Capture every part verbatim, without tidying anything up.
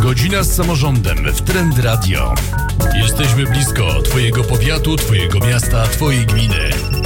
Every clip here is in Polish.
Godzina z samorządem w Trend Radio. Jesteśmy blisko Twojego powiatu, Twojego miasta, Twojej gminy.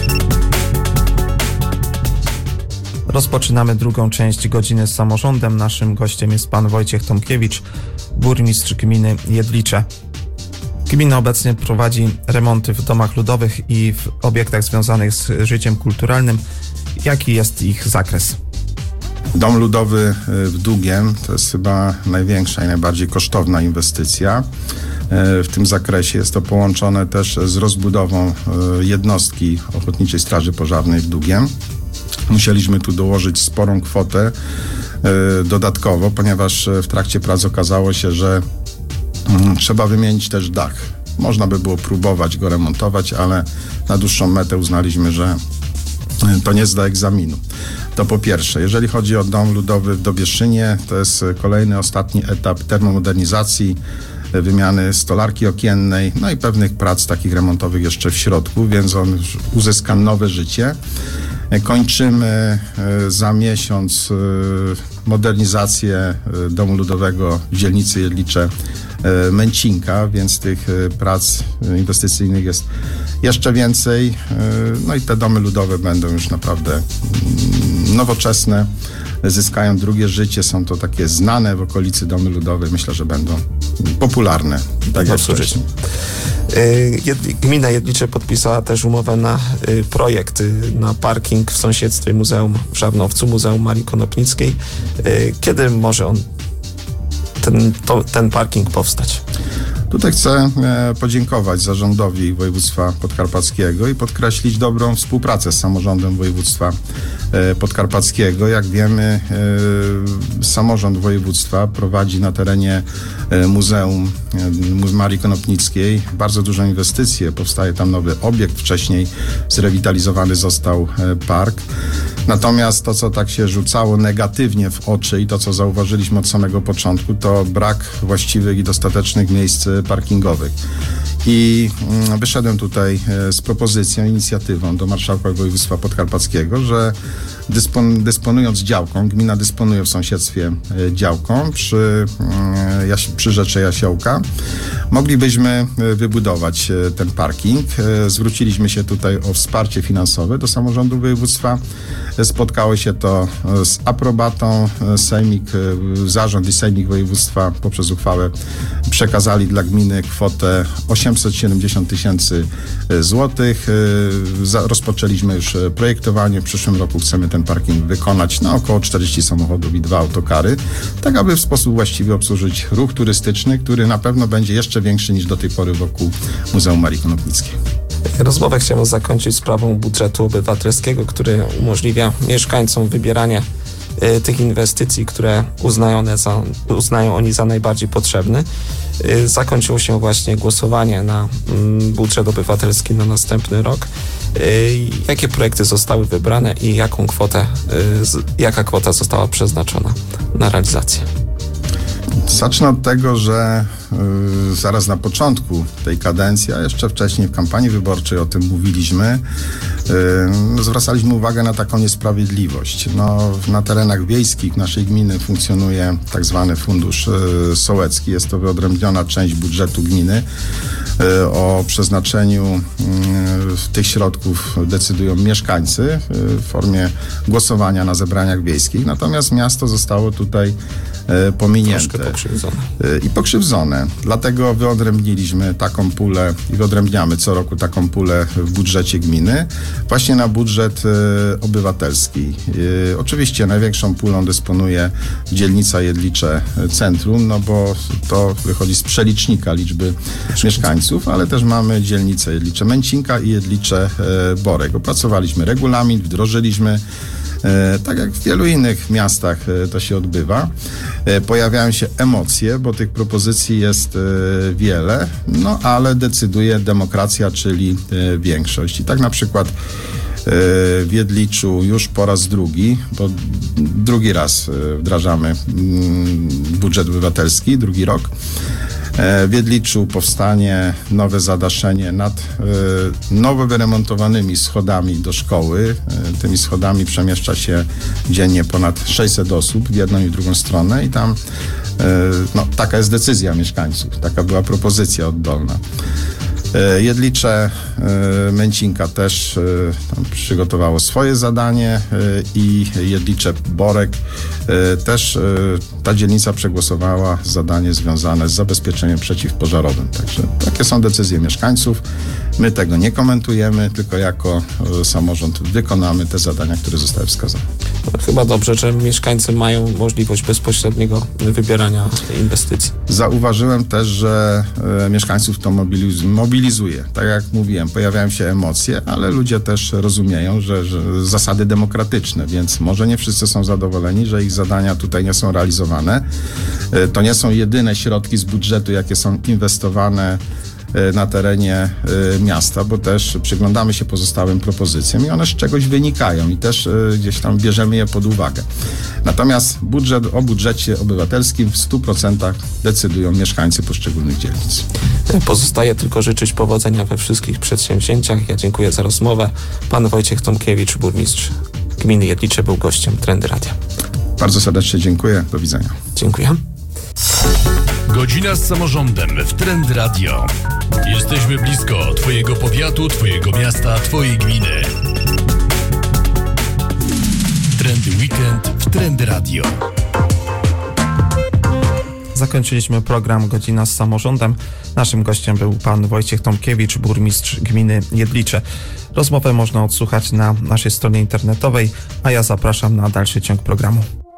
Rozpoczynamy drugą część Godziny z samorządem. Naszym gościem jest pan Wojciech Tomkiewicz, burmistrz gminy Jedlicze. Gmina obecnie prowadzi remonty w domach ludowych i w obiektach związanych z życiem kulturalnym. Jaki jest ich zakres? Dom ludowy w Długiem to jest chyba największa i najbardziej kosztowna inwestycja. W tym zakresie jest to połączone też z rozbudową jednostki Ochotniczej Straży Pożarnej w Długiem. Musieliśmy tu dołożyć sporą kwotę dodatkowo, ponieważ w trakcie prac okazało się, że trzeba wymienić też dach. Można by było próbować go remontować, ale na dłuższą metę uznaliśmy, że to nie zda egzaminu. To po pierwsze. Jeżeli chodzi o dom ludowy w Dobieszynie, to jest kolejny, ostatni etap termomodernizacji, wymiany stolarki okiennej, no i pewnych prac takich remontowych jeszcze w środku, więc on już uzyska nowe życie. Kończymy za miesiąc modernizację domu ludowego w dzielnicy Jedlicze Męcinka, więc tych prac inwestycyjnych jest jeszcze więcej. No i te domy ludowe będą już naprawdę nowoczesne, zyskają drugie życie. Są to takie znane w okolicy domy ludowe. Myślę, że będą popularne. Tak jak wcześniej. Gmina Jedlicze podpisała też umowę na projekt na parking w sąsiedztwie Muzeum w Żarnowcu, Muzeum Marii Konopnickiej. Kiedy może on, ten, to, ten parking powstać? Tutaj chcę podziękować zarządowi województwa podkarpackiego i podkreślić dobrą współpracę z samorządem województwa podkarpackiego. Jak wiemy, samorząd województwa prowadzi na terenie Muzeum Marii Konopnickiej bardzo dużą inwestycję. Powstaje tam nowy obiekt, wcześniej zrewitalizowany został park. Natomiast to, co tak się rzucało negatywnie w oczy i to, co zauważyliśmy od samego początku, to brak właściwych i dostatecznych miejsc parkingowych. I wyszedłem tutaj z propozycją, inicjatywą do marszałka województwa podkarpackiego, że dyspon, dysponując działką, gmina dysponuje w sąsiedztwie działką przy, przy rzece Jasiołka, moglibyśmy wybudować ten parking. Zwróciliśmy się tutaj o wsparcie finansowe do samorządu województwa. Spotkało się to z aprobatą. Sejmik, zarząd i sejmik województwa poprzez uchwałę przekazali dla gminy kwotę osiemset siedemdziesiąt tysięcy złotych. Rozpoczęliśmy już projektowanie. W przyszłym roku chcemy ten parking wykonać na około czterdzieści samochodów i dwa autokary, tak aby w sposób właściwy obsłużyć ruch turystyczny, który na pewno będzie jeszcze większy niż do tej pory wokół Muzeum Marii Konopnickiej. Rozmowę chciałem zakończyć sprawą budżetu obywatelskiego, który umożliwia mieszkańcom wybieranie y, tych inwestycji, które uznają, za, uznają oni za najbardziej potrzebne. Y, zakończyło się właśnie głosowanie na y, budżet obywatelski na następny rok. Y, jakie projekty zostały wybrane i jaką kwotę, y, z, jaka kwota została przeznaczona na realizację? Zacznę od tego, że y, zaraz na początku tej kadencji, a jeszcze wcześniej w kampanii wyborczej o tym mówiliśmy, y, zwracaliśmy uwagę na taką niesprawiedliwość. No, na terenach wiejskich naszej gminy funkcjonuje tak zwany fundusz y, sołecki. Jest to wyodrębniona część budżetu gminy. Y, o przeznaczeniu y, tych środków decydują mieszkańcy y, w formie głosowania na zebraniach wiejskich. Natomiast miasto zostało tutaj pominięte pokrzywdzone. i pokrzywdzone. Dlatego wyodrębniliśmy taką pulę i wyodrębniamy co roku taką pulę w budżecie gminy właśnie na budżet y, obywatelski. Y, oczywiście największą pulą dysponuje dzielnica Jedlicze Centrum, no bo to wychodzi z przelicznika liczby mieszkańców, ale też mamy dzielnicę Jedlicze Męcinka i Jedlicze y, Borek. Opracowaliśmy regulamin, wdrożyliśmy. Tak jak w wielu innych miastach to się odbywa. Pojawiają się emocje, bo tych propozycji jest wiele, no ale decyduje demokracja, czyli większość. I tak na przykład w Jedliczu już po raz drugi, bo drugi raz wdrażamy budżet obywatelski, drugi rok. W Jedliczu powstanie nowe zadaszenie nad y, nowo wyremontowanymi schodami do szkoły. Y, tymi schodami przemieszcza się dziennie ponad sześćset osób w jedną i drugą stronę i tam No, taka jest decyzja mieszkańców, taka była propozycja oddolna. Jedlicze Męcinka też tam przygotowało swoje zadanie i Jedlicze Borek też ta dzielnica przegłosowała zadanie związane z zabezpieczeniem przeciwpożarowym. Także takie są decyzje mieszkańców. My tego nie komentujemy, tylko jako samorząd wykonamy te zadania, które zostały wskazane. Chyba dobrze, że mieszkańcy mają możliwość bezpośredniego wybierania inwestycji. Zauważyłem też, że e, mieszkańców to mobiliz- mobilizuje. Tak jak mówiłem, pojawiają się emocje, ale ludzie też rozumieją, że, że zasady demokratyczne, więc może nie wszyscy są zadowoleni, że ich zadania tutaj nie są realizowane. E, to nie są jedyne środki z budżetu, jakie są inwestowane na terenie miasta, bo też przyglądamy się pozostałym propozycjom i one z czegoś wynikają i też gdzieś tam bierzemy je pod uwagę. Natomiast budżet, o budżecie obywatelskim w stu procentach decydują mieszkańcy poszczególnych dzielnic. Pozostaje tylko życzyć powodzenia we wszystkich przedsięwzięciach. Ja dziękuję za rozmowę. Pan Wojciech Tomkiewicz, burmistrz gminy Jedlicze, był gościem Trendy Radia. Bardzo serdecznie dziękuję. Do widzenia. Dziękuję. Godzina z samorządem w Trendy Radio. Jesteśmy blisko Twojego powiatu, Twojego miasta, Twojej gminy. Trendy Weekend w Trendy Radio. Zakończyliśmy program Godzina z samorządem. Naszym gościem był pan Wojciech Tomkiewicz, burmistrz gminy Jedlicze. Rozmowę można odsłuchać na naszej stronie internetowej, a ja zapraszam na dalszy ciąg programu.